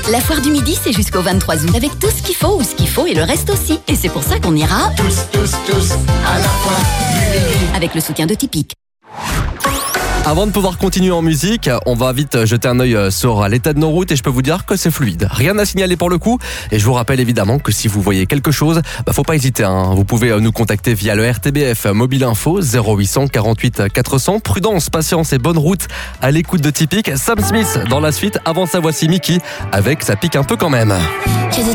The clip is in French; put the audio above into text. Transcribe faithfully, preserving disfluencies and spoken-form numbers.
La foire du midi, c'est jusqu'au vingt-trois août. Avec tout ce qu'il faut, ou ce qu'il faut, et le reste aussi. Et c'est pour ça qu'on ira Tous, tous, tous, à la foire du midi. avec le soutien de Tipeee. Avant de pouvoir continuer en musique, on va vite jeter un œil sur l'état de nos routes et je peux vous dire que c'est fluide. Rien à signaler pour le coup. Et je vous rappelle évidemment que si vous voyez quelque chose, bah faut pas hésiter. Hein. Vous pouvez nous contacter via le R T B F Mobile Info zéro huit cent quarante-huit quatre cents. Prudence, patience et bonne route à l'écoute de Tipeee. Sam Smith dans la suite. Avant ça, voici Mickey avec Ça pique un peu quand même. Cause